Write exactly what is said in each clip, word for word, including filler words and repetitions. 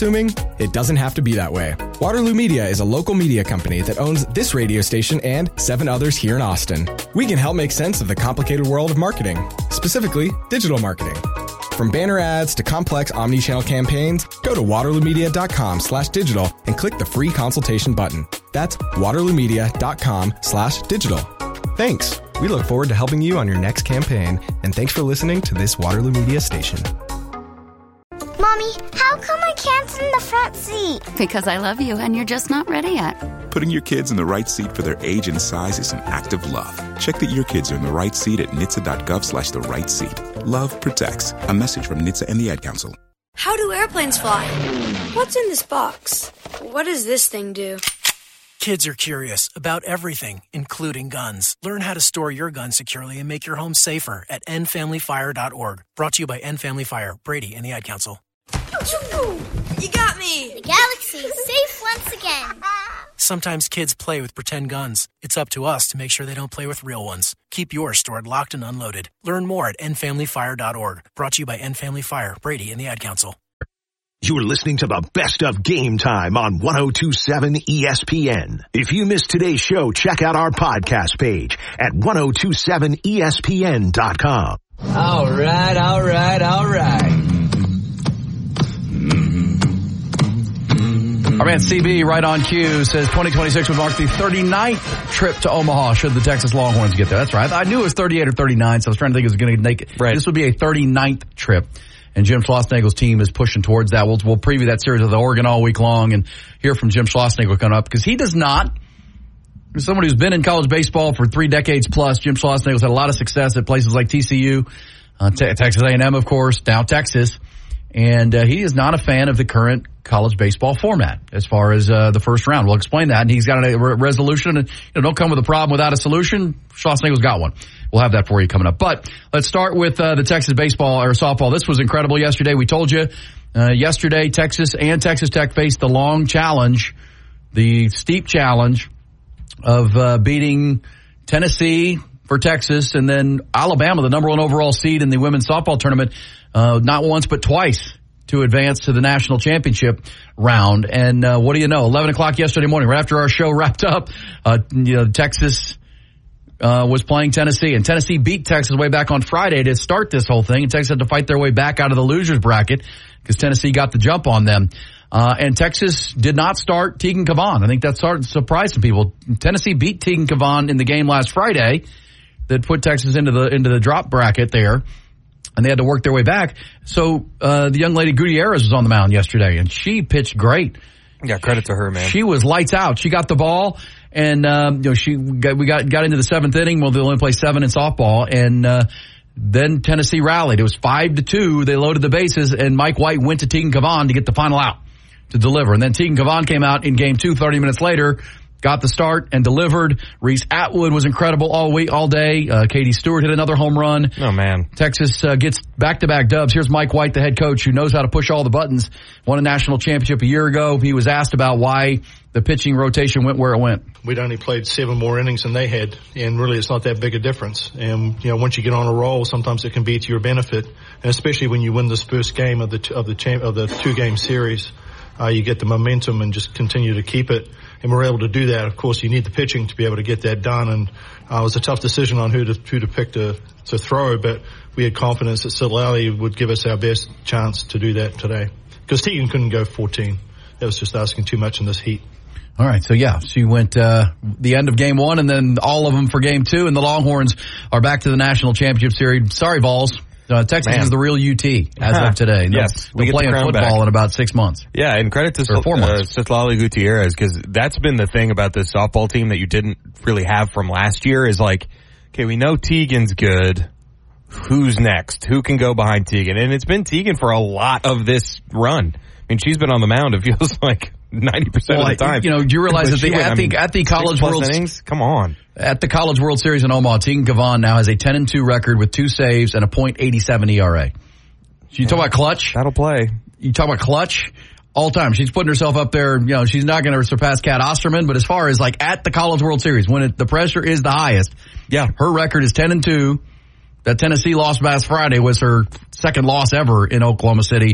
assuming? It doesn't have to be that way. Waterloo Media is a local media company that owns this radio station and seven others here in Austin. We can help make sense of the complicated world of marketing, specifically digital marketing. From banner ads to complex omni-channel campaigns, go to waterloomedia.com slash digital and click the free consultation button. That's waterloomedia.com slash digital. Thanks. We look forward to helping you on your next campaign, and thanks for listening to this Waterloo Media station. Mommy, how come I can't sit in the front seat? Because I love you and you're just not ready yet. Putting your kids in the right seat for their age and size is an act of love. Check that your kids are in the right seat at N H T S A dot gov slash the right seat. Love protects. A message from N H T S A and the Ad Council. How do airplanes fly? What's in this box? What does this thing do? Kids are curious about everything, including guns. Learn how to store your gun securely and make your home safer at end family fire dot org. Brought to you by End Family Fire, Brady, and the Ad Council. You got me! The galaxy is safe once again. Sometimes kids play with pretend guns. It's up to us to make sure they don't play with real ones. Keep yours stored locked and unloaded. Learn more at end family fire dot org. Brought to you by End Family Fire, Brady, and the Ad Council. You're listening to the best of Game Time on one oh two point seven E S P N. If you missed today's show, check out our podcast page at ten twenty-seven E S P N dot com. All right, all right, all right. Our man C B right on cue says twenty twenty-six would mark the thirty-ninth trip to Omaha should the Texas Longhorns get there. That's right. I knew it was thirty-eight or thirty-nine, so I was trying to think it was going to make it. Right. This would be a thirty-ninth trip. And Jim Schlossnagle's team is pushing towards that. We'll, we'll preview that series with Oregon all week long and hear from Jim Schlossnagle coming up because he does not. As someone who's been in college baseball for three decades plus, Jim Schlossnagle's had a lot of success at places like T C U, uh, te- Texas A and M, of course, now Texas. And uh, he is not a fan of the current college baseball format as far as uh, the first round. We'll explain that. And he's got a re- resolution. And, you know, don't come with a problem without a solution. Schlossnagle's got one. We'll have that for you coming up. But let's start with uh, the Texas baseball or softball. This was incredible yesterday. We told you uh, yesterday Texas and Texas Tech faced the long challenge, the steep challenge of uh, beating Tennessee for Texas and then Alabama, the number one overall seed in the women's softball tournament, uh, not once but twice to advance to the national championship round. And uh, what do you know? eleven o'clock yesterday morning, right after our show wrapped up, uh, you know, Texas uh, was playing Tennessee, and Tennessee beat Texas way back on Friday to start this whole thing. And Texas had to fight their way back out of the losers bracket because Tennessee got the jump on them. Uh, and Texas did not start Tegan Cavan. I think that started surprised some people. Tennessee beat Tegan Cavan in the game last Friday that put Texas into the into the drop bracket there, and they had to work their way back. So uh, the young lady Gutierrez was on the mound yesterday, and she pitched great. Yeah, credit to her, man. She was lights out. She got the ball, and um, you know she got, we got got into the seventh inning. Well, they only play seven in softball, and uh, then Tennessee rallied. It was five to two. They loaded the bases, and Mike White went to Tegan Cavan to get the final out to deliver. And then Tegan Cavan came out in game two, thirty minutes later, got the start and delivered. Reese Atwood was incredible all week, all day. Uh, Katie Stewart hit another home run. Oh, man. Texas uh, gets back-to-back dubs. Here's Mike White, the head coach, who knows how to push all the buttons. Won a national championship a year ago. He was asked about why the pitching rotation went where it went. We'd only played seven more innings than they had, and really it's not that big a difference. And, you know, once you get on a roll, sometimes it can be to your benefit, and especially when you win this first game of the t- of the champ- of the two-game series. Uh, you get the momentum and just continue to keep it. And we're able to do that. Of course, you need the pitching to be able to get that done. And uh, it was a tough decision on who to who to pick to, to throw, but we had confidence that Silali would give us our best chance to do that today. Because Tegan couldn't go fourteen. That was just asking too much in this heat. All right, so yeah, she went uh, the end of game one and then all of them for game two, and the Longhorns are back to the national championship series. Sorry, Vols. Uh, Texas Man. is the real U T as of today. They'll, yes, they'll we play in football back. in about six months. Yeah, and credit to or four uh, months. Citlali Gutierrez, because that's been the thing about this softball team that you didn't really have from last year is like, okay, we know Tegan's good. Who's next? Who can go behind Tegan? And it's been Tegan for a lot of this run. I mean, she's been on the mound, it feels like ninety percent well, of the time. You know, do you realize that the, went, at, the, I mean, at the College World innings? Come on. At the College World Series in Omaha, Tegan Cavan now has a ten and two record with two saves and a point eight seven E R A. You talk about clutch. That'll play. You talk about clutch all time. She's putting herself up there. You know, she's not going to surpass Kat Osterman, but as far as like at the College World Series, when it, the pressure is the highest, yeah, her record is ten and two. That Tennessee loss last Friday was her second loss ever in Oklahoma City.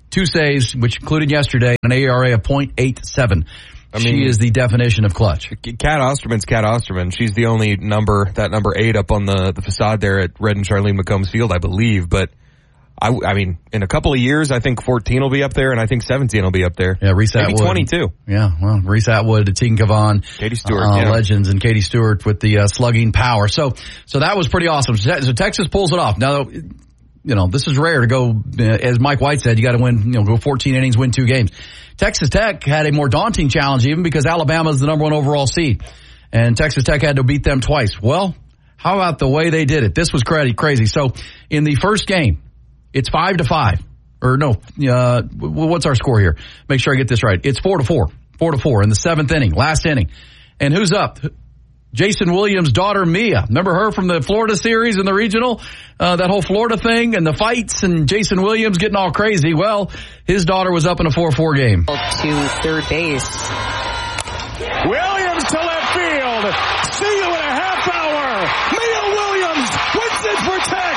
two saves, which included yesterday, an A R A of point eight seven. I mean, she is the definition of clutch. Kat Osterman's Kat Osterman. She's the only number, that number eight up on the, the facade there at Red and Charlene McCombs Field, I believe. But, I, I mean, in a couple of years, I think fourteen will be up there, and I think seventeen will be up there. Yeah, Reese Atwood. Maybe twenty-two. Yeah, well, Reese Atwood, Tegan Cavan. Katie Stewart. Uh, yeah. Legends, and Katie Stewart with the uh, slugging power. So, so that was pretty awesome. So Texas pulls it off. Now, you know, this is rare to go, uh, as Mike White said, you got to win, you know, go fourteen innings, win two games. Texas Tech had a more daunting challenge even because Alabama is the number one overall seed. And Texas Tech had to beat them twice. Well, how about the way they did it? This was crazy. So in the first game, it's five to five. Or no, uh, what's our score here? Make sure I get this right. It's four to four. Four to four in the seventh inning, last inning. And who's up? Jason Williams' daughter, Mia. Remember her from the Florida series and the regional? Uh, that whole Florida thing and the fights and Jason Williams getting all crazy. Well, his daughter was up in a four four game. To third base. Williams to left field. See you in a half hour. Mia Williams wins it for Tech.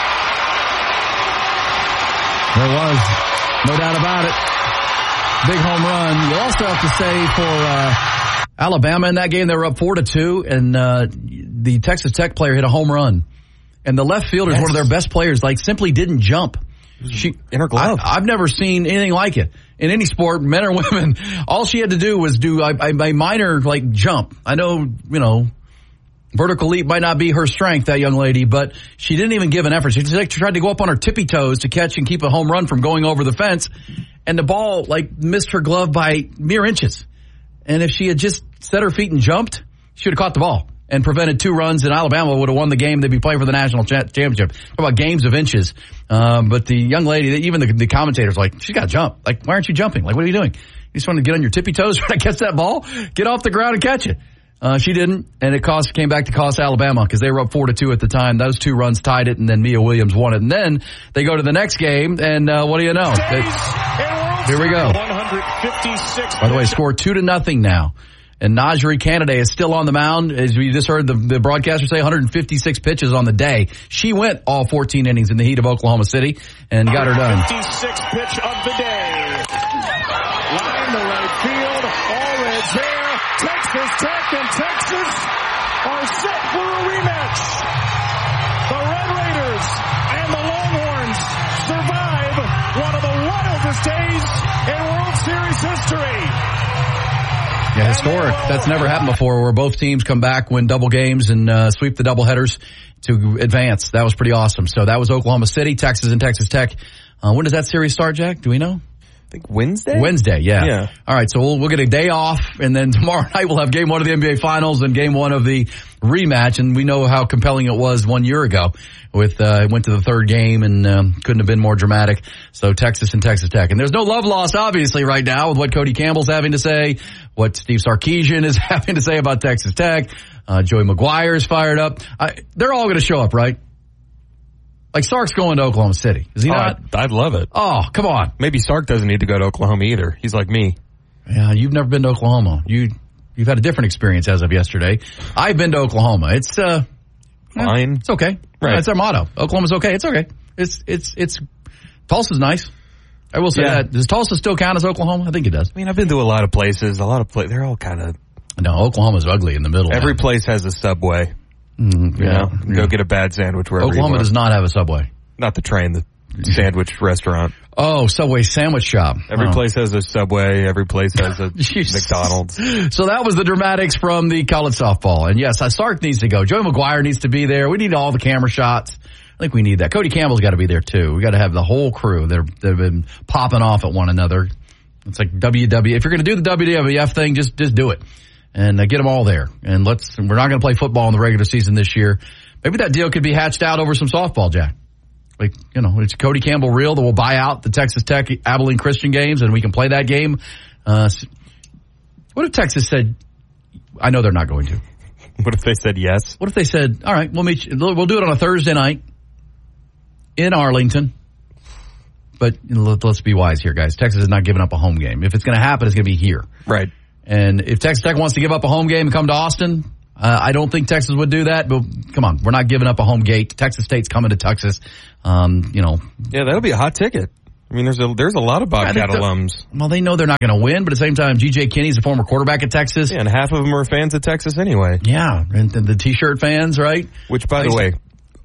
There was. No doubt about it. Big home run. You also have to say for uh, Alabama in that game, they were up four to two, and uh, the Texas Tech player hit a home run. And the left fielder is yes. one of their best players, like simply didn't jump. She in her glove. I, I've never seen anything like it in any sport, men or women. All she had to do was do a, a minor like jump. I know, you know, vertical leap might not be her strength, that young lady, but she didn't even give an effort. She just tried to go up on her tippy toes to catch and keep a home run from going over the fence, and the ball like missed her glove by mere inches. And if she had just set her feet and jumped, she would have caught the ball and prevented two runs, and Alabama would have won the game. They'd be playing for the national cha- championship. Talk about games of inches. Um, but the young lady, even the, the commentators, like, she's got to jump. Like, why aren't you jumping? Like, what are you doing? You just want to get on your tippy toes trying to catch that ball? Get off the ground and catch it. Uh, she didn't, and it cost came back to cost Alabama because they were up four to two at the time. Those two runs tied it, and then Mia Williams won it. And then they go to the next game, and uh, what do you know? It, here we go. By the way, score two to nothing now. And Najee Canaday is still on the mound. As we just heard the, the broadcaster say, one hundred fifty-six pitches on the day. She went all fourteen innings in the heat of Oklahoma City and got her done. fifty-sixth pitch of the day. Line to right field. All is there. Texas Tech and Texas are set for a rematch. The Red Raiders and the Longhorns survive one of the wildest days in World Series history. Yeah, historic. That's never happened before, where both teams come back, win double games, and uh, sweep the doubleheaders to advance. That was pretty awesome. So that was Oklahoma City, Texas, and Texas Tech. Uh, when does that series start, Jack? Do we know? I think Wednesday? Wednesday, yeah. Yeah. All right, so we'll, we'll get a day off, and then tomorrow night we'll have game one of the N B A Finals and game one of the rematch, and we know how compelling it was one year ago. With uh, went to the third game and um, couldn't have been more dramatic. So Texas and Texas Tech. And there's no love lost, obviously, right now with what Cody Campbell's having to say, what Steve Sarkisian is having to say about Texas Tech. Uh, Joey McGuire is fired up. I, they're all going to show up, right? Like Sark's going to Oklahoma City. Is he oh, not? I'd, I'd love it. Oh, come on. Maybe Sark doesn't need to go to Oklahoma either. He's like me. Yeah, you've never been to Oklahoma. You, you've had a different experience as of yesterday. I've been to Oklahoma. It's, uh, fine. It's okay. Right. That's our motto. Oklahoma's okay. It's okay. It's, it's, it's, Tulsa's nice. I will say yeah. that. Does Tulsa still count as Oklahoma? I think it does. I mean, I've been to a lot of places. A lot of places. They're all kind of. No, Oklahoma's ugly in the middle. Every man. place has a Subway. Mm, you yeah, know, yeah. Go get a bad sandwich wherever Oklahoma you want. does not have a Subway. Not the train, the sandwich restaurant. Oh, Subway sandwich shop. Every oh. place has a Subway. Every place has a McDonald's. So that was the dramatics from the college softball. And yes, Sark needs to go. Joey McGuire needs to be there. We need all the camera shots. I think we need that. Cody Campbell's got to be there too. We got to have the whole crew. They're, they've been popping off at one another. It's like W W F. If you're going to do the W W F thing, just just do it and uh, get them all there. And let's. We're not going to play football in the regular season this year. Maybe that deal could be hatched out over some softball, Jack. Like, you know, it's Cody Campbell real that will buy out the Texas Tech Abilene Christian games and we can play that game. Uh, what if Texas said, I know they're not going to. What if they said yes? What if they said, all right, we'll meet you, we'll do it on a Thursday night in Arlington. But you know, let's be wise here, guys. Texas is not giving up a home game. If it's going to happen, it's going to be here. Right. And if Texas Tech wants to give up a home game and come to Austin, Uh, I don't think Texas would do that, but come on, we're not giving up a home gate. Texas State's coming to Texas. Um, you know. Yeah, that'll be a hot ticket. I mean, there's a there's a lot of Bobcat alums. Well, they know they're not going to win, but at the same time, G J Kinney's a former quarterback at Texas. Yeah, and half of them are fans of Texas anyway. Yeah, and the, the T-shirt fans, right? Which, by the way,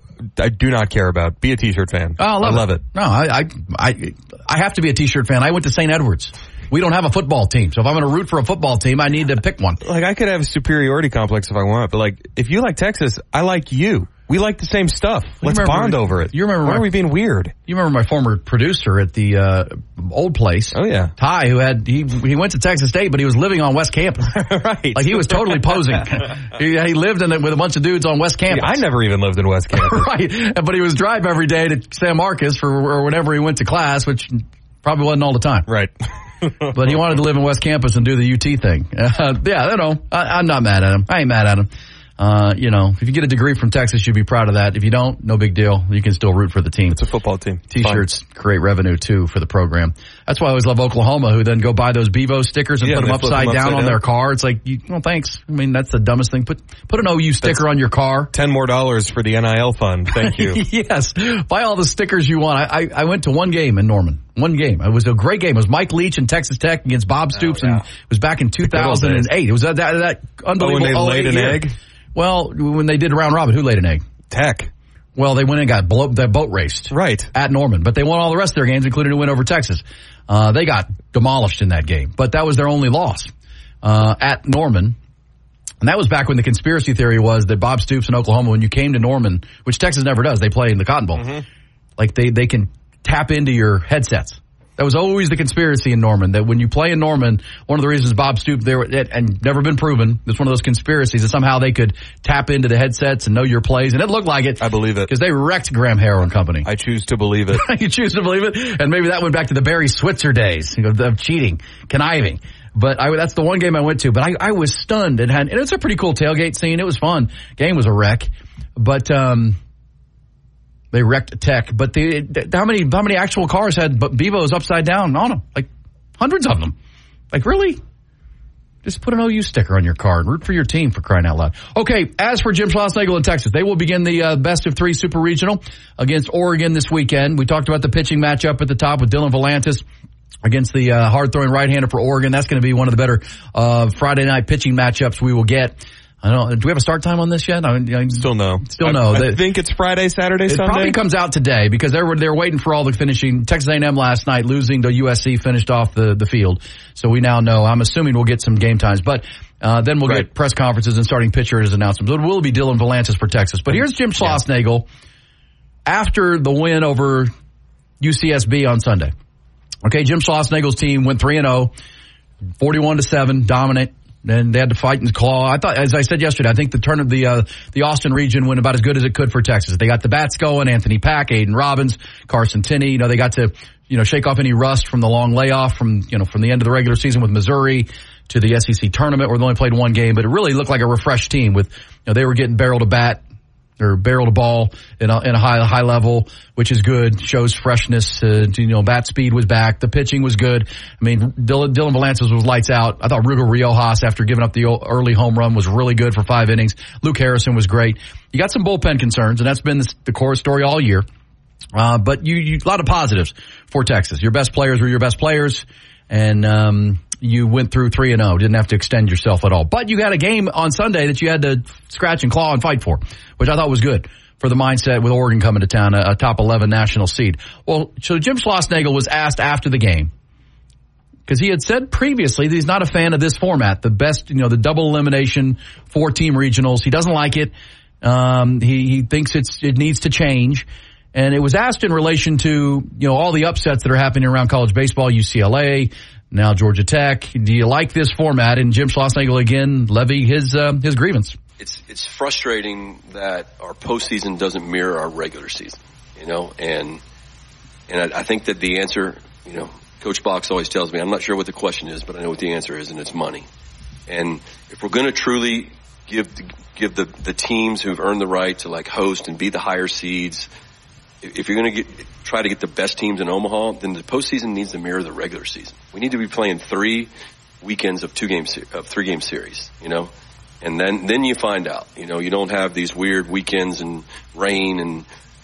I do not care about. Be a T-shirt fan. Oh, I love, I love it. it. No, I, I I I have to be a T-shirt fan. I went to Saint Edwards. We don't have a football team, so if I'm going to root for a football team, I need to pick one. Like, I could have a superiority complex if I want, but like, if you like Texas, I like you. We like the same stuff. Let's remember, bond over it. You remember? Why my, are we being weird? You remember my former producer at the uh, old place? Oh yeah, Ty, who had he he went to Texas State, but he was living on West Campus. Right, like he was totally posing. he, he lived in it with a bunch of dudes on West Campus. Yeah, I never even lived in West Campus. Right, but he was drive every day to San Marcos for or whenever he went to class, which probably wasn't all the time. Right. But he wanted to live in West Campus and do the U T thing. Uh, yeah, I don't know. I, I'm not mad at him. I ain't mad at him. Uh, you know, if you get a degree from Texas, you'd be proud of that. If you don't, no big deal. You can still root for the team. It's a football team. T-shirts Fun. Create revenue, too, for the program. That's why I always love Oklahoma, who then go buy those Bevo stickers and yeah, put them upside, them upside down, down on their car. It's like, you, well, thanks. I mean, that's the dumbest thing. Put put an O U sticker that's on your car. Ten more dollars for the N I L fund. Thank you. Yes. Buy all the stickers you want. I, I, I went to one game in Norman. One game. It was a great game. It was Mike Leach and Texas Tech against Bob Stoops, oh, yeah. and it was back in two thousand eight. It was that, that, that unbelievable. Oh, when they laid an year. egg? Well, when they did round robin, who laid an egg? Tech. Well, they went and got blow, that boat raced. Right. At Norman. But they won all the rest of their games, including a win over Texas. Uh, they got demolished in that game. But that was their only loss uh, at Norman. And that was back when the conspiracy theory was that Bob Stoops in Oklahoma, when you came to Norman, which Texas never does, they play in the Cotton Bowl. Mm-hmm. Like they, they can tap into your headsets. That was always the conspiracy in Norman, that when you play in Norman, one of the reasons Bob Stoops there, and never been proven, it's one of those conspiracies that somehow they could tap into the headsets and know your plays, and it looked like it. I believe it. Because they wrecked Graham Harrow and company. I choose to believe it. You choose to believe it? And maybe that went back to the Barry Switzer days, you know, of cheating, conniving. But I, that's the one game I went to, but I, I was stunned. It had, and it's a pretty cool tailgate scene. It was fun. Game was a wreck. But, um, they wrecked Tech, but the, how many how many actual cars had Bevos upside down on them? Like hundreds of them. Like really? Just put an O U sticker on your car and root for your team, for crying out loud. Okay, as for Jim Schlossnagle in Texas, they will begin the uh, best of three Super Regional against Oregon this weekend. We talked about the pitching matchup at the top with Dylan Volantis against the uh, hard-throwing right-hander for Oregon. That's going to be one of the better uh, Friday night pitching matchups we will get. I don't. Do we have a start time on this yet? I mean, still no. Still no. I, I think it's Friday, Saturday, it Sunday. It probably comes out today because they were they're waiting for all the finishing. Texas A and M last night losing to U S C finished off the the field, so we now know. I'm assuming we'll get some game times, but uh, then we'll right. get press conferences and starting pitchers announcements. It will be Dylan Volantis for Texas. But here's Jim Schlossnagle yeah. after the win over U C S B on Sunday. Okay, Jim Schlossnagle's team went three and zero, forty-one to seven, dominant. And they had to fight and claw. I thought, as I said yesterday, I think the turn of the uh, the Austin region went about as good as it could for Texas. They got the bats going: Anthony Pack, Aiden Robbins, Carson Tinney. You know, they got to you know shake off any rust from the long layoff from you know from the end of the regular season with Missouri to the S E C tournament, where they only played one game. But it really looked like a refreshed team. With you know they were getting barrel to bat or barrel to ball in a, in a high high level, which is good. Shows freshness. Uh, you know, bat speed was back. The pitching was good. I mean, Dylan, Dylan Volantis was lights out. I thought Rugo Riojas, after giving up the early home run, was really good for five innings. Luke Harrison was great. You got some bullpen concerns, and that's been the, the core story all year. Uh, but you, you, a lot of positives for Texas. Your best players were your best players, and um, you went through three and zero. Didn't have to extend yourself at all. But you got a game on Sunday that you had to scratch and claw and fight for, which I thought was good for the mindset with Oregon coming to town, a, a top eleven national seed. Well, so Jim Schlossnagle was asked after the game, because he had said previously that he's not a fan of this format, the best, you know, the double elimination, four team regionals. He doesn't like it. Um, he, he thinks it's it needs to change. And it was asked in relation to, you know, all the upsets that are happening around college baseball, U C L A, now Georgia Tech. Do you like this format? And Jim Schlossnagle again levy his uh, his grievance. It's it's frustrating that our postseason doesn't mirror our regular season, you know, and and I, I think that the answer, you know, Coach Box always tells me, I'm not sure what the question is, but I know what the answer is, and it's money. And if we're going to truly give the, give the the teams who've earned the right to like host and be the higher seeds, if you're going to get try to get the best teams in Omaha, then the postseason needs to mirror the regular season. We need to be playing three weekends of two game of three game series, you know. And then, then you find out, you know, you don't have these weird weekends and rain and,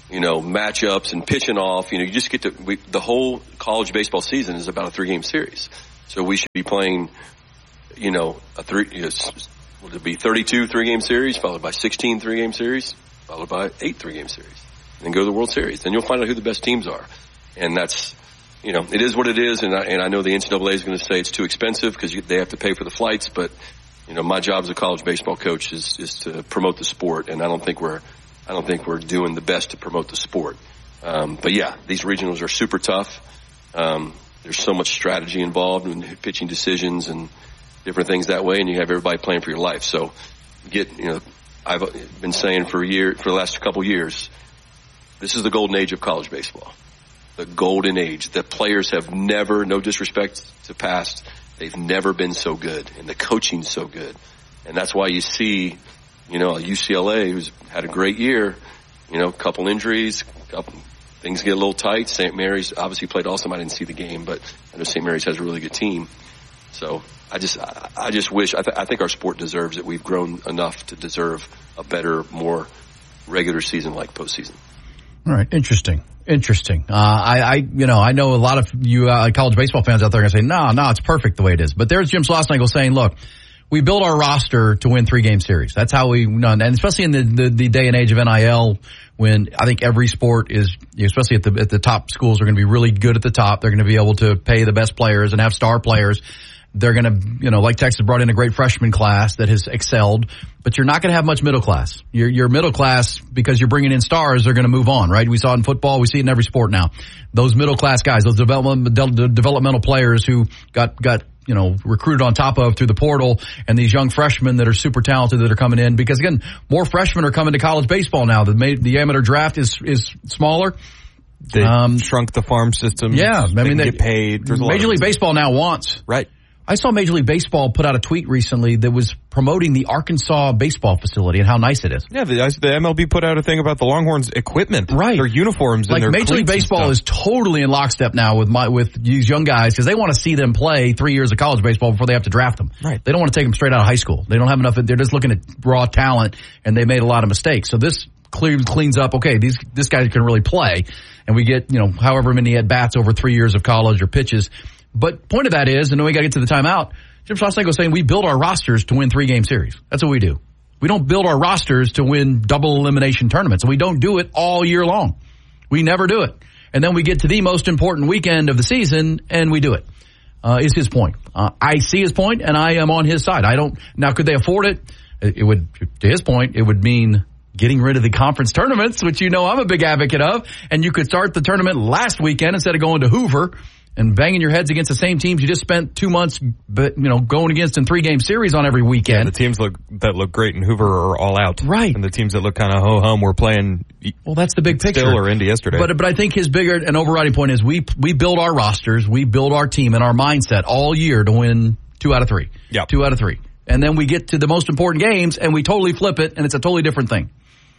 you know, matchups and pitching off. You know, you just get to we, the whole college baseball season is about a three-game series. So we should be playing, you know, a three. You know, would it be thirty-two three-game series followed by sixteen three-game series followed by eight three-game series, and then go to the World Series. Then you'll find out who the best teams are, and that's. You know, it is what it is, and I, and I know the N C double A is going to say it's too expensive because they have to pay for the flights, but, you know, my job as a college baseball coach is, is to promote the sport, and I don't think we're, I don't think we're doing the best to promote the sport. Um, but yeah, these regionals are super tough. Um, there's so much strategy involved in pitching decisions and different things that way, and you have everybody playing for your life. So get, you know, I've been saying for a year, for the last couple years, this is the golden age of college baseball. The golden age. The players have never, no disrespect to past, they've never been so good, and the coaching's so good. And that's why you see, you know, U C L A, who's had a great year, you know, a couple injuries, couple, things get a little tight. Saint Mary's obviously played awesome. I didn't see the game, but I know Saint Mary's has a really good team. So I just, I, I just wish, I, th- I think our sport deserves it. We've grown enough to deserve a better, more regular season like postseason. All right. Interesting. Interesting. Uh, I, I, you know, I know a lot of you uh, college baseball fans out there are going to say, no, no, it's perfect the way it is. But there's Jim Schlossnagle saying, look, we build our roster to win three game series. That's how we, you know, and especially in the, the, the day and age of N I L, when I think every sport is, especially at the, at the top schools, are going to be really good at the top. They're going to be able to pay the best players and have star players. They're going to, you know, like Texas brought in a great freshman class that has excelled, but you're not going to have much middle class. Your, your middle class, because you're bringing in stars, are going to move on, right? We saw it in football. We see it in every sport now. Those middle class guys, those development, de- developmental players who got, got, you know, recruited on top of through the portal, and these young freshmen that are super talented that are coming in, because again, more freshmen are coming to college baseball now. The, the amateur draft is, is smaller. They um, shrunk the farm system. Yeah. I mean, they they get paid. There's a lot Major League Baseball now wants. Right. I saw Major League Baseball put out a tweet recently that was promoting the Arkansas baseball facility and how nice it is. Yeah, the, the M L B put out a thing about the Longhorns' equipment, right? Their uniforms, like and their Major League Baseball is totally in lockstep now with my with these young guys because they want to see them play three years of college baseball before they have to draft them. Right? They don't want to take them straight out of high school. They don't have enough. They're just looking at raw talent, and they made a lot of mistakes. So this clean, cleans up. Okay, these this guy can really play, and we get you know however many at bats over three years of college or pitches. But point of that is, and then we got to get to the timeout. Jim Schlossnagle was saying we build our rosters to win three-game series. That's what we do. We don't build our rosters to win double elimination tournaments. We don't do it all year long. We never do it. And then we get to the most important weekend of the season, and we do it, uh, is his point. Uh, I see his point, and I am on his side. I don't, now could they afford it? It would, to his point, it would mean getting rid of the conference tournaments, which you know I'm a big advocate of, and you could start the tournament last weekend instead of going to Hoover and banging your heads against the same teams you just spent two months, but you know, going against in three-game series on every weekend. Yeah, the teams look that look great in Hoover are all out, right? And the teams that look kind of ho-hum were playing. Well, that's the big picture. Still or into yesterday, but but I think his bigger and overriding point is we we build our rosters, we build our team and our mindset all year to win two out of three. Yeah, two out of three, and then we get to the most important games and we totally flip it, and it's a totally different thing.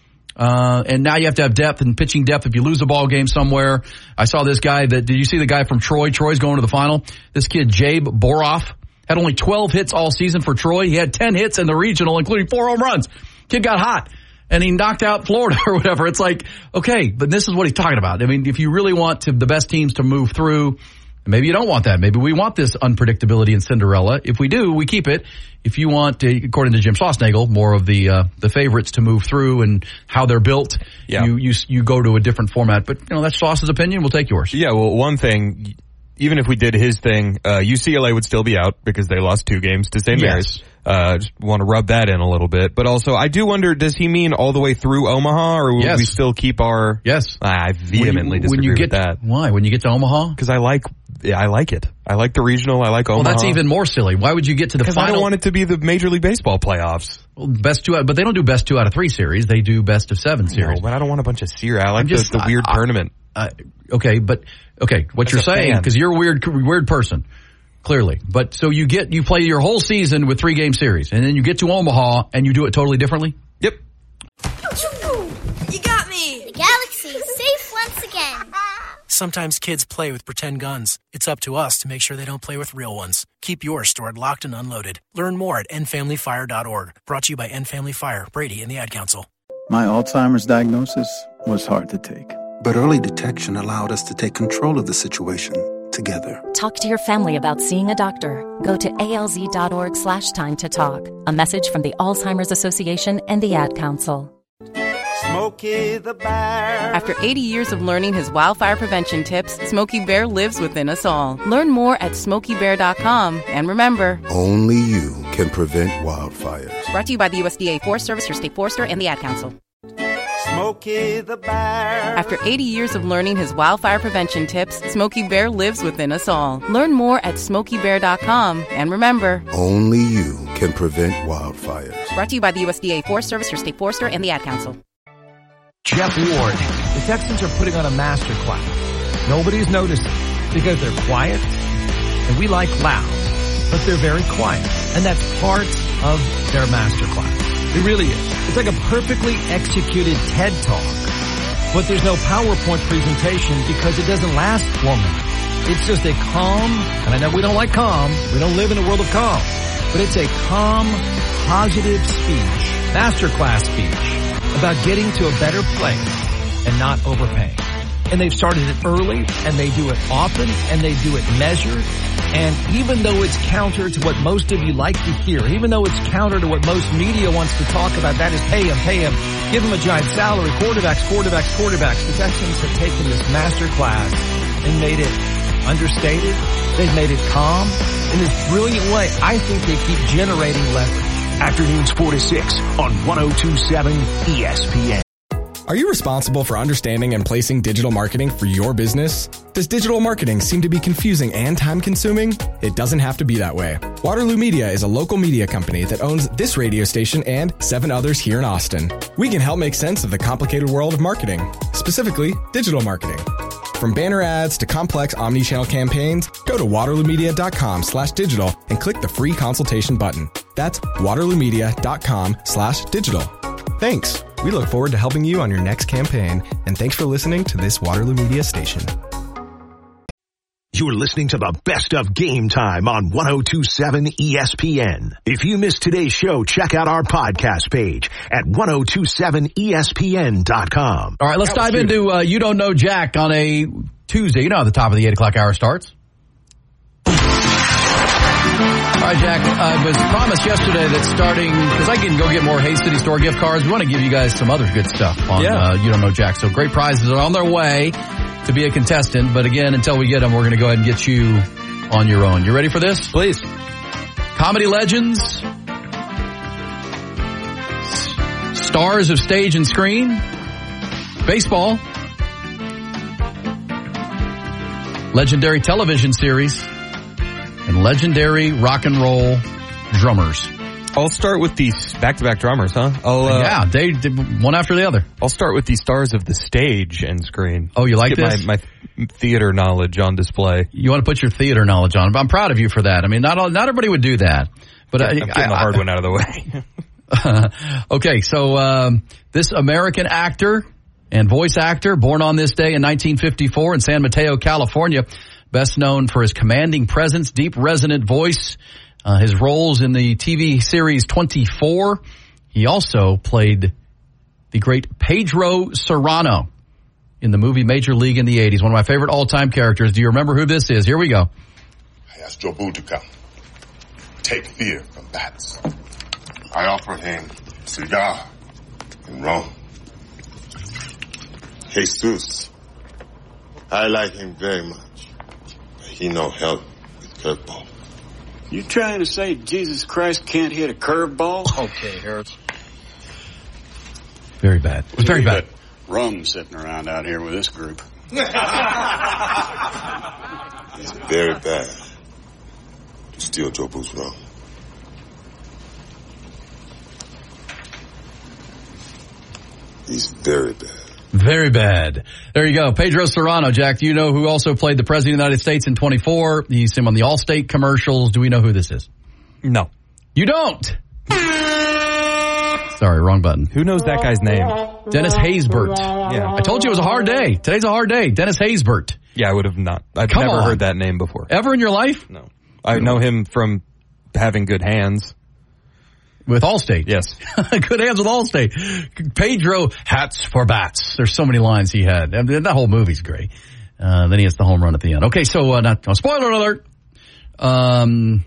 Uh, and now you have to have depth and pitching depth if you lose a ball game somewhere. I saw this guy that, did you see the guy from Troy? Troy's going to the final. This kid, Jabe Boroff, had only twelve hits all season for Troy. He had ten hits in the regional, including four home runs. Kid got hot and he knocked out Florida or whatever. It's like, okay, but this is what he's talking about. I mean, if you really want to, the best teams to move through, maybe you don't want that. Maybe we want this unpredictability in Cinderella. If we do, we keep it. If you want, to, according to Jim Schlossnagle, more of the uh, the favorites to move through and how they're built, yeah. you, you you go to a different format. But, you know, that's Schloss's opinion. We'll take yours. Yeah, well, one thing, even if we did his thing, uh, U C L A would still be out because they lost two games to Saint Mary's. Yes. Uh, just want to rub that in a little bit. But also, I do wonder, does he mean all the way through Omaha, or will yes. we still keep our... Yes. I vehemently when you, disagree when you get, with that. Why? When you get to Omaha? Because I like... Yeah, I like it. I like the regional. I like Omaha. Well, that's even more silly. Why would you get to the final? Because I don't want it to be the Major League Baseball playoffs. Well, best two, out, but they don't do best two out of three series. They do best of seven series. No, but I don't want a bunch of series. I like just, the, the weird I, tournament. I, okay, but okay, what As you're saying, because you're a weird, weird person, clearly. But so you get you play your whole season with three game series, and then you get to Omaha and you do it totally differently. Yep. You got me. The galaxy is safe once again. Sometimes kids play with pretend guns. It's up to us to make sure they don't play with real ones. Keep yours stored locked and unloaded. Learn more at end family fire dot org. Brought to you by End Family Fire, Brady, and the Ad Council. My Alzheimer's diagnosis was hard to take. But early detection allowed us to take control of the situation together. Talk to your family about seeing a doctor. Go to alz.org slash time to talk. A message from the Alzheimer's Association and the Ad Council. Smokey the Bear. After eighty years of learning his wildfire prevention tips, Smokey Bear lives within us all. Learn more at smokey bear dot com. And remember, only you can prevent wildfires. Brought to you by the U S D A Forest Service, your state forester, and the Ad Council. Smokey the Bear. After eighty years of learning his wildfire prevention tips, Smokey Bear lives within us all. Learn more at smokey bear dot com. And remember, only you can prevent wildfires. Brought to you by the U S D A Forest Service, your state forester, and the Ad Council. Jeff Ward. The Texans are putting on a master class. Nobody's noticing because they're quiet, and we like loud, but they're very quiet. And that's part of their master class. It really is. It's like a perfectly executed TED Talk, but there's no PowerPoint presentation because it doesn't last one minute. It's just a calm, and I know we don't like calm. We don't live in a world of calm, but it's a calm, positive speech, masterclass speech about getting to a better place and not overpaying. And they've started it early, and they do it often, and they do it measured. And even though it's counter to what most of you like to hear, even though it's counter to what most media wants to talk about, that is pay him, pay him, give him a giant salary, quarterbacks, quarterbacks, quarterbacks. The Texans have taken this master class and made it understated. They've made it calm. In this brilliant way, I think they keep generating leverage. Afternoons four to six on one oh two point seven E S P N. Are you responsible for understanding and placing digital marketing for your business? Does digital marketing seem to be confusing and time-consuming? It doesn't have to be that way. Waterloo Media is a local media company that owns this radio station and seven others here in Austin. We can help make sense of the complicated world of marketing, specifically digital marketing. From banner ads to complex omni-channel campaigns, go to waterloomedia.com slash digital and click the free consultation button. That's waterloomedia.com slash digital. Thanks. We look forward to helping you on your next campaign, and thanks for listening to this Waterloo Media station. You're listening to the best of Game Time on one oh two point seven E S P N. If you missed today's show, check out our podcast page at ten twenty-seven E S P N dot com. All right, let's dive into uh, You Don't Know Jack on a Tuesday. You know how the top of the eight o'clock hour starts. All right, Jack, I was promised yesterday that starting, because I can go get more Hay City Store gift cards, we want to give you guys some other good stuff on yeah. uh, You Don't Know Jack. So great prizes are on their way to be a contestant. But again, until we get them, we're going to go ahead and get you on your own. You ready for this? Please. Comedy legends, stars of stage and screen, baseball, legendary television series, and legendary rock and roll drummers. I'll start with these back-to-back drummers, huh? I'll, uh, yeah, they did one after the other. I'll start with the stars of the stage and screen. Oh, you like Get this? My, my theater knowledge on display. You want to put your theater knowledge on. I'm proud of you for that. I mean, not all, not everybody would do that. But yeah, I, I'm getting I, the hard I, one out of the way. Okay, so um, this American actor and voice actor, born on this day in nineteen fifty-four in San Mateo, California, best known for his commanding presence, deep resonant voice, uh, his roles in the T V series twenty-four. He also played the great Pedro Serrano in the movie Major League in the eighties. One of my favorite all-time characters. Do you remember who this is? Here we go. I asked Jobu to come. Take fear from bats. I offered him cigar in Rome. Jesus. I like him very much. He no help with curveball. You trying to say Jesus Christ can't hit a curveball? Okay, Harris. Very bad. It's very bad. Rum sitting around out here with this group. It's very bad to steal Jobu's rum. He's very bad. Very bad. There you go. Pedro Serrano. Jack, do you know who also played the President of the United States in twenty-four? He's him on the Allstate commercials. Do we know who this is? No. You don't? Sorry, wrong button. Who knows that guy's name? Dennis Haysbert. Yeah. I told you it was a hard day. Today's a hard day. Dennis Haysbert. Yeah, I would have not. I've Come never on. heard that name before. Ever in your life? No. I know him from having good hands. With Allstate. Yes. Good hands with Allstate. Pedro, hats for bats. There's so many lines he had. I mean, that whole movie's great. Uh, then he hits the home run at the end. Okay, so, uh, not, oh, spoiler alert. Um,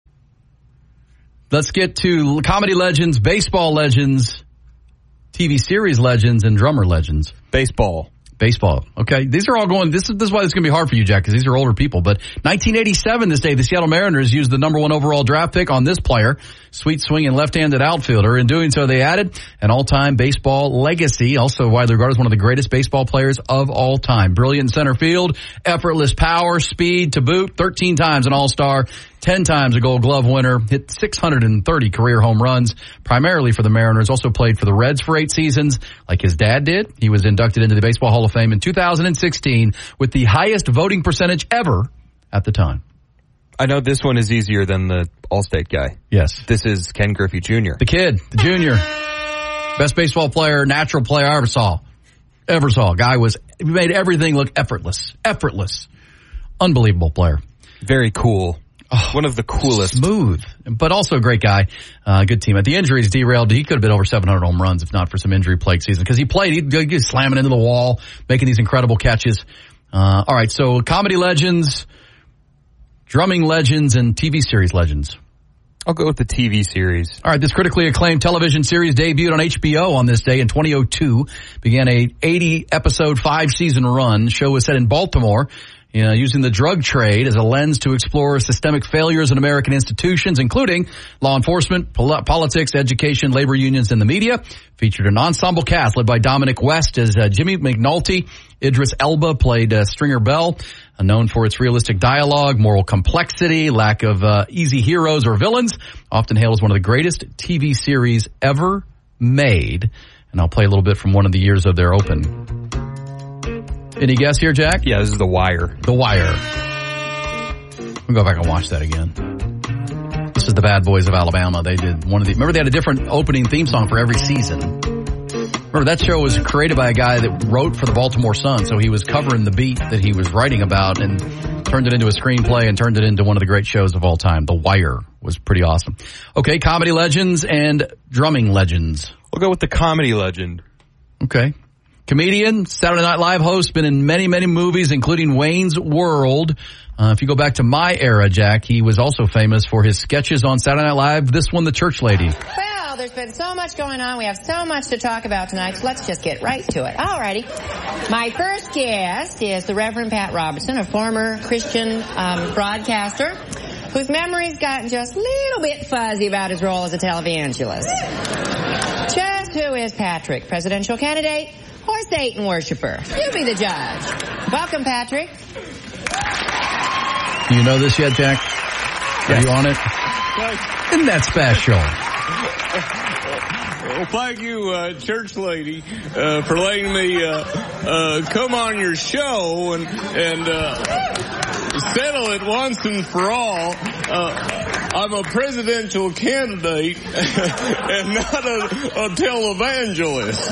let's get to comedy legends, baseball legends, T V series legends, and drummer legends. Baseball. Baseball. Okay. These are all going, this is, this is why this is going to be hard for you, Jack, because these are older people. But nineteen eighty-seven, this day, the Seattle Mariners used the number one overall draft pick on this player, sweet swinging left-handed outfielder. In doing so, they added an all-time baseball legacy, also widely regarded as one of the greatest baseball players of all time. Brilliant center field, effortless power, speed to boot, thirteen times an all-star, ten times a Gold Glove winner, hit six hundred thirty career home runs, primarily for the Mariners, also played for the Reds for eight seasons, like his dad did. He was inducted into the Baseball Hall of Fame in two thousand sixteen with the highest voting percentage ever at the time. I know this one is easier than the Allstate guy. Yes. This is Ken Griffey Junior The kid, the junior. Best baseball player, natural player I ever saw. Ever saw. Guy was, he made everything look effortless. Effortless. Unbelievable player. Very cool. Oh, one of the coolest. Smooth, but also a great guy. Uh, good team. At the injuries derailed, he could have been over seven hundred home runs if not for some injury-plagued season. Because he played, he'd, he'd be slamming into the wall, making these incredible catches. Uh, all right, so comedy legends, drumming legends, and T V series legends. I'll go with the T V series. All right, this critically acclaimed television series debuted on H B O on this day in twenty oh two. Began a eighty-episode, five-season run. The show was set in Baltimore. You know, using the drug trade as a lens to explore systemic failures in American institutions, including law enforcement, pol- politics, education, labor unions, and the media. Featured an ensemble cast led by Dominic West as uh, Jimmy McNulty. Idris Elba played uh, Stringer Bell, uh, known for its realistic dialogue, moral complexity, lack of uh, easy heroes or villains. Often hailed as one of the greatest T V series ever made. And I'll play a little bit from one of the years of their open. Any guess here, Jack? Yeah, this is The Wire. The Wire. We'll go back and watch that again. This is the Bad Boys of Alabama. They did one of the, remember they had a different opening theme song for every season. Remember that show was created by a guy that wrote for the Baltimore Sun, so he was covering the beat that he was writing about and turned it into a screenplay and turned it into one of the great shows of all time. The Wire was pretty awesome. Okay, comedy legends and drumming legends. We'll go with the comedy legend. Okay. Comedian, Saturday Night Live host, been in many, many movies, including Wayne's World. Uh, if you go back to my era, Jack, he was also famous for his sketches on Saturday Night Live. This one, The Church Lady. Well, there's been so much going on. We have so much to talk about tonight, so let's just get right to it. Alrighty. My first guest is the Reverend Pat Robertson, a former Christian um, broadcaster whose memory's gotten just a little bit fuzzy about his role as a televangelist. Just who is Patrick, presidential candidate or Satan worshiper? You be the judge. Welcome, Patrick. Do you know this yet, Jack? Are Yes. you on it? Isn't that special? Well, thank you, uh, church lady, uh, for letting me uh, uh, come on your show and and uh, settle it once and for all. Uh, I'm a presidential candidate and not a, a televangelist.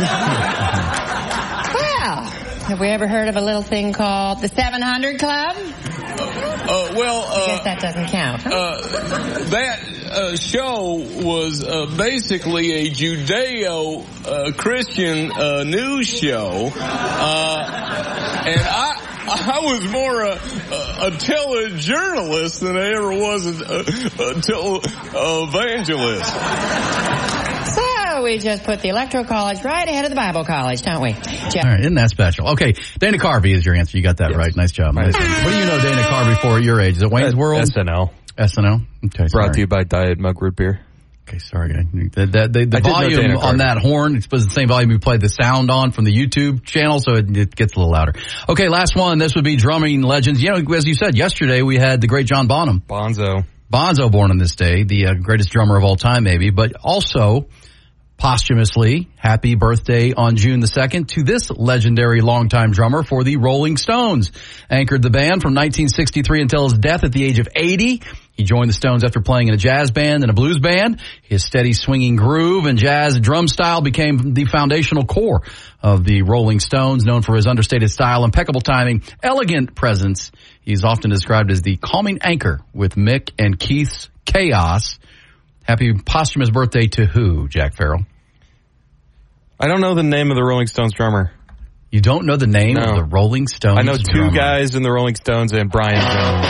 Well, have we ever heard of a little thing called the seven hundred Club? Uh, well, uh, I guess that doesn't count. Huh? Uh, that uh, show was uh, basically a Judeo-Christian uh, uh, news show, uh, and I. I was more a, a, a telejournalist than I ever was a, a, a televangelist. So we just put the Electoral College right ahead of the Bible College, don't we? Jeff? All right, isn't that special? Okay, Dana Carvey is your answer. You got that yes. right. Nice job. Nice. What do you know Dana Carvey for at your age? Is it Wayne's uh, World? S N L. S N L? Okay, Brought sorry. to you by Diet Mug Root Beer. Okay, sorry. The, the, the, the volume on that horn, it's the same volume we played the sound on from the YouTube channel, so it, it gets a little louder. Okay, last one. This would be drumming legends. You know, as you said yesterday, we had the great John Bonham. Bonzo. Bonzo born on this day, the uh, greatest drummer of all time, maybe, but also posthumously, happy birthday on June the second to this legendary longtime drummer for the Rolling Stones. Anchored the band from nineteen sixty-three until his death at the age of eighty. He joined the Stones after playing in a jazz band and a blues band. His steady swinging groove and jazz drum style became the foundational core of the Rolling Stones, known for his understated style, impeccable timing, elegant presence. He's often described as the calming anchor with Mick and Keith's chaos. Happy posthumous birthday to who, Jack Farrell? I don't know the name of the Rolling Stones drummer. You don't know the name no. of the Rolling Stones I know two drummer. guys in the Rolling Stones and Brian Jones.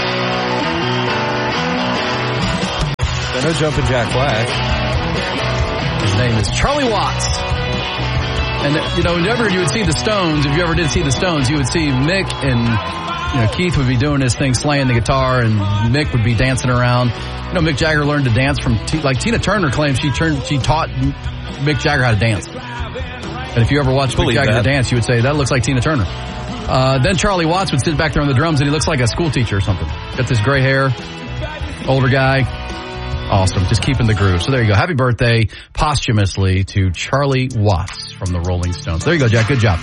I know Jumpin' Jack Black. His name is Charlie Watts. And, you know, whenever you would see the Stones, if you ever did see the Stones, you would see Mick and, you know, Keith would be doing his thing, slaying the guitar, and Mick would be dancing around. You know, Mick Jagger learned to dance from, T- like Tina Turner claims she turned, she taught Mick Jagger how to dance. And if you ever watched Mick Jagger dance, you would say, that looks like Tina Turner. Uh, then Charlie Watts would sit back there on the drums, and he looks like a school teacher or something. Got this gray hair, older guy. Awesome. Just keeping the groove. So there you go. Happy birthday posthumously to Charlie Watts from the Rolling Stones. There you go, Jack. Good job.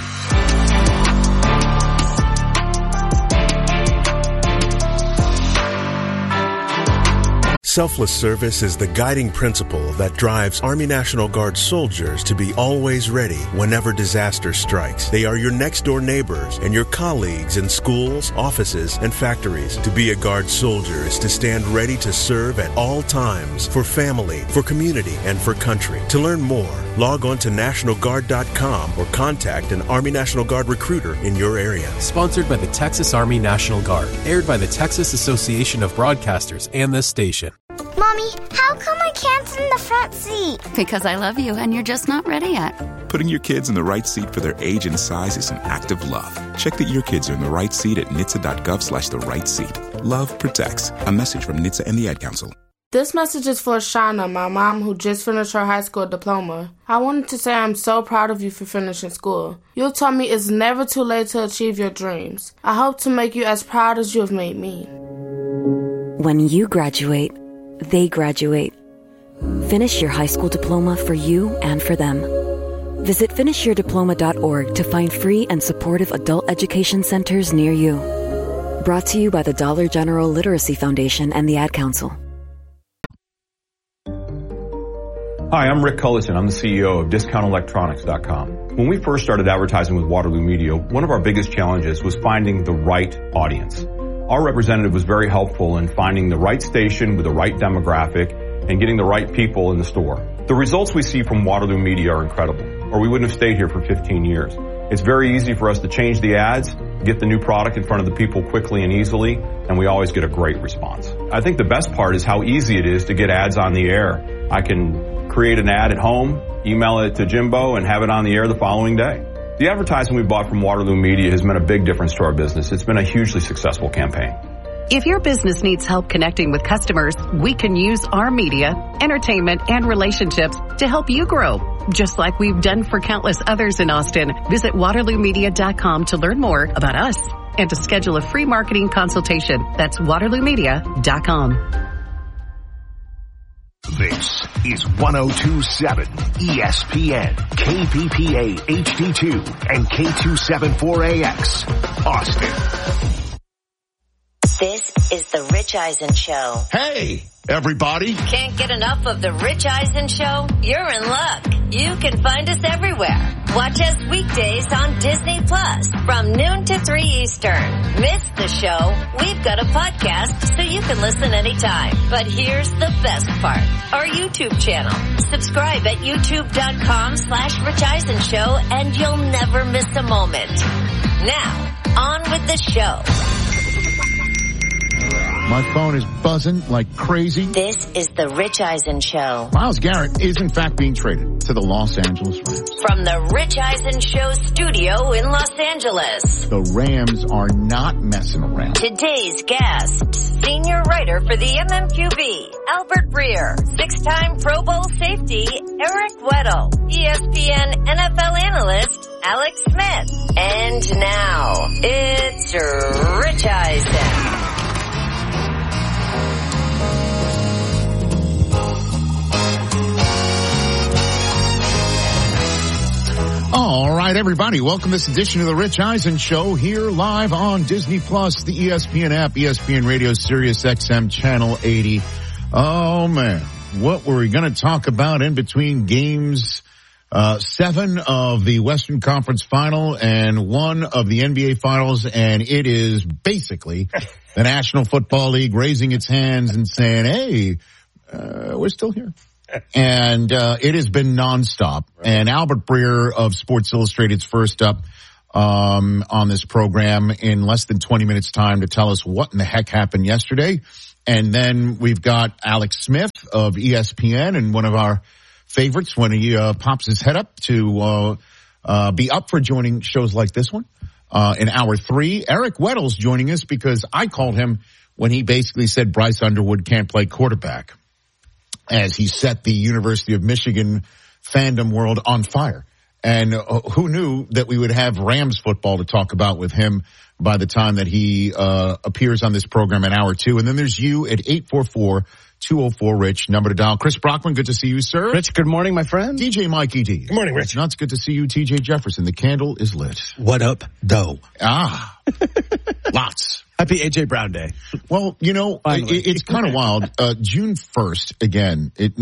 Selfless service is the guiding principle that drives Army National Guard soldiers to be always ready whenever disaster strikes. They are your next-door neighbors and your colleagues in schools, offices, and factories. To be a Guard soldier is to stand ready to serve at all times for family, for community, and for country. To learn more, log on to National Guard dot com or contact an Army National Guard recruiter in your area. Sponsored by the Texas Army National Guard. Aired by the Texas Association of Broadcasters and this station. Mommy, how come I can't sit in the front seat? Because I love you and you're just not ready yet. Putting your kids in the right seat for their age and size is an act of love. Check that your kids are in the right seat at N H T S A dot gov slash the right seat. Love protects. A message from N H T S A and the Ad Council. This message is for Shauna, my mom, who just finished her high school diploma. I wanted to say I'm so proud of you for finishing school. You taught me it's never too late to achieve your dreams. I hope to make you as proud as you have made me. When you graduate, they graduate. Finish your high school diploma for you and for them. Visit finish your diploma dot org to find free and supportive adult education centers near you. Brought to you by the Dollar General Literacy Foundation and the Ad Council. Hi, I'm Rick Cullison. I'm the C E O of discount electronics dot com. When we first started advertising with Waterloo Media, one of our biggest challenges was finding the right audience. Our representative was very helpful in finding the right station with the right demographic and getting the right people in the store. The results we see from Waterloo Media are incredible, or we wouldn't have stayed here for fifteen years. It's very easy for us to change the ads, get the new product in front of the people quickly and easily, and we always get a great response. I think the best part is how easy it is to get ads on the air. I can create an ad at home, email it to Jimbo, and have it on the air the following day. The advertising we bought from Waterloo Media has made a big difference to our business. It's been a hugely successful campaign. If your business needs help connecting with customers, we can use our media, entertainment, and relationships to help you grow, just like we've done for countless others in Austin. Visit Waterloo Media dot com to learn more about us and to schedule a free marketing consultation. That's Waterloo Media dot com. This is one oh two point seven E S P N, K P P A H D two, and K two seventy-four A X, Austin. This is the Rich Eisen Show. Hey, everybody. Can't get enough of the Rich Eisen Show? You're in luck. You can find us everywhere. Watch us weekdays on Disney Plus from noon to three Eastern. Miss the show? We've got a podcast so you can listen anytime. But here's the best part. Our YouTube channel. Subscribe at youtube.com slash Rich Eisen Show and you'll never miss a moment. Now, on with the show. My phone is buzzing like crazy. This is the Rich Eisen Show. Myles Garrett is in fact being traded to the Los Angeles Rams. From the Rich Eisen Show studio in Los Angeles. The Rams are not messing around. Today's guest, senior writer for the M M Q B, Albert Breer. Six-time Pro Bowl safety, Eric Weddle. E S P N N F L analyst, Alex Smith. And now, it's Rich Eisen. All right, everybody, welcome to this edition of the Rich Eisen Show here live on Disney Plus, the E S P N app, E S P N Radio, Sirius X M Channel eighty. Oh man, what were we going to talk about in between games uh seven of the Western Conference Final and one of the N B A Finals? And it is basically the National Football League raising its hands and saying, hey, uh, we're still here. and uh, it has been nonstop. Right. And Albert Breer of Sports Illustrated's first up um, on this program in less than twenty minutes time to tell us what in the heck happened yesterday. And then we've got Alex Smith of E S P N and one of our favorites when he uh, pops his head up to uh, uh, be up for joining shows like this one. Uh, in hour three, Eric Weddle's joining us because I called him when he basically said Bryce Underwood can't play quarterback as he set the University of Michigan fandom world on fire. And uh, who knew that we would have Rams football to talk about with him by the time that he uh appears on this program in hour two. And then there's you at eight four four, two oh four, Rich, number to dial. Chris Brockman, good to see you, sir. Rich, good morning, my friend. D J Mikey D. Good morning, Rich. Nuts, good to see you, T J Jefferson. The candle is lit. What up, dough? Ah, lots. Happy A J Brown Day. Well, you know, it, it's kind of wild. Uh, June first, again, it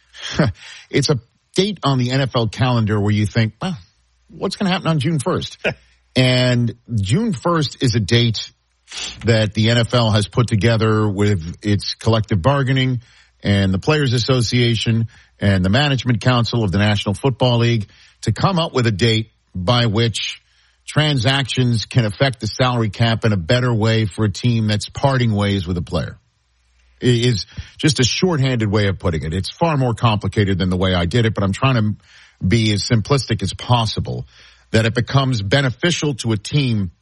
it's a date on the N F L calendar where you think, well, what's going to happen on June first? And June first is a date that the N F L has put together with its collective bargaining and the Players Association and the Management Council of the National Football League to come up with a date by which transactions can affect the salary cap in a better way for a team that's parting ways with a player. It is just a shorthanded way of putting it. It's far more complicated than the way I did it, but I'm trying to be as simplistic as possible, that it becomes beneficial to a team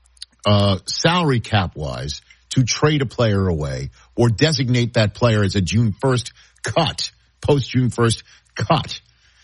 uh salary cap wise to trade a player away or designate that player as a June first cut, post June first cut.